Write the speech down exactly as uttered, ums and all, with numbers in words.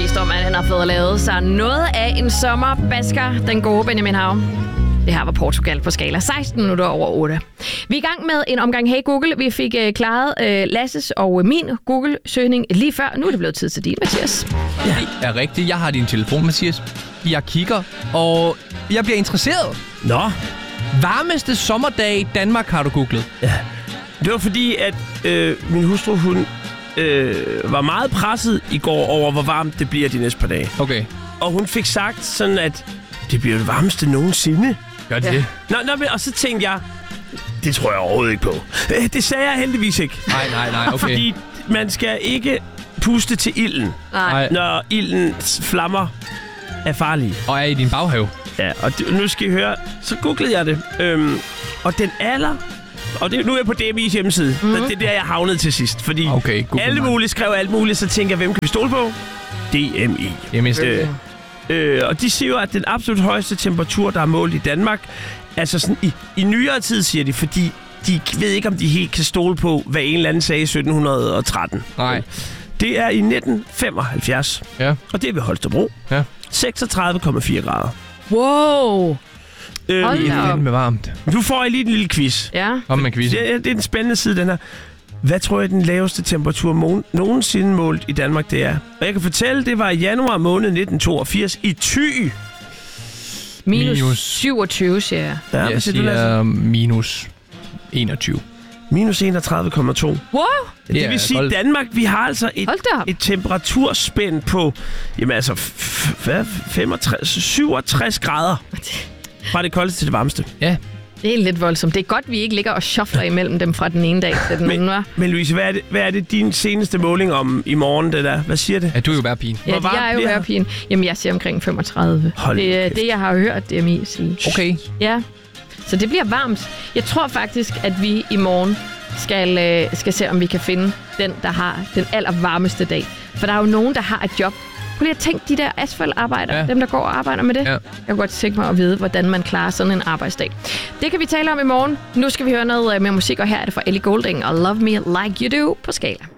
overbevist om, at han har fået lavet sig noget af en sommerbasker, den gode Benjamin Hav. Det her var Portugal på skala seksten minutter over otte. Vi er i gang med en omgang Hey Google. Vi fik øh, klaret øh, Lasses og min Google-søgning lige før. Nu er det blevet tid til din, Mathias. Ja, det er rigtigt. Jeg har din telefon, Mathias. Jeg kigger, og jeg bliver interesseret. Nå. Varmeste sommerdag i Danmark har du googlet. Ja. Det var fordi, at øh, min hustru, hun øh, var meget presset i går over, hvor varmt det bliver de næste par dage. Okay. Og hun fik sagt sådan, at det bliver det varmeste nogensinde. Gør det Ja. det? Nå, nå, og så tænkte jeg, det tror jeg overhovedet ikke på. Øh, Det sagde jeg heldigvis ikke. Nej, nej, nej, okay. Fordi man skal ikke puste til ilden, Nej. når ildens flammer er farlige. Og er i din baghave. Ja, og det, nu skal I høre, så googlede jeg det. Øhm, og den alder... Og det, nu er jeg på D M I's hjemmeside. Mm. Det er der, jeg havnede til sidst. Fordi Okay, Google alle mig. mulige skrev alt muligt, så tænker jeg, hvem kan vi stole på? D M I. Jeg mister Øh, øh, og de siger jo, at den absolut højeste temperatur, der er målt i Danmark, altså sådan i, i nyere tid, siger de, fordi de ved ikke, om de helt kan stole på, hvad en eller anden sagde i sytten tretten. Nej. Det er i nitten femoghalvfjerds, Ja. og det er ved Holstebro. Ja. seksogtredive komma fire grader. Wow. Øhm, Hold Det da er op. fandme varmt. nu får jeg lige en lille quiz. Ja. Kom med quizzen. Det er, det er den spændende side, den her. Hvad tror jeg, den laveste temperatur må- nogensinde målt i Danmark, det er? Og jeg kan fortælle, det var i januar måned nitten toogfirs i Thy. Minus, Minus. syvogtyve, siger jeg. Ja, hvad Jeg siger du, Lasse? siger minus enogtyve. Minus enogtredive komma to. Wow. Det er vil sige, koldt. at Danmark, vi har altså et, Hold da op. et temperaturspænd på, jamen altså, f- f- hvad? femogtres, syvogtres grader. Fra det koldeste til det varmeste. Ja. Det er lidt voldsomt. Det er godt, vi ikke ligger og shuffler imellem dem fra den ene dag til den anden, hva'? Men Louise, hvad er, det, hvad er det din seneste måling om i morgen, det der? Hvad siger det? Ja, du er jo bare pigen. Ja, Hvor varmt jeg er jo bliver det? værpigen. Jamen, jeg siger omkring femogtredive. Hold det er kæft. det, jeg har hørt D M I sige. Okay. Ja, så det bliver varmt. Jeg tror faktisk, at vi i morgen skal, øh, skal se, om vi kan finde den, der har den allervarmeste dag. For der er jo nogen, der har et job. Prøv lige at tænke de der asfaltarbejdere, Ja. dem der går og arbejder med det. Ja. Jeg kunne godt tænke mig at vide, hvordan man klarer sådan en arbejdsdag. Det kan vi tale om i morgen. Nu skal vi høre noget øh, med musik, og her er det fra Ellie Goulding og Love Me Like You Do på skala.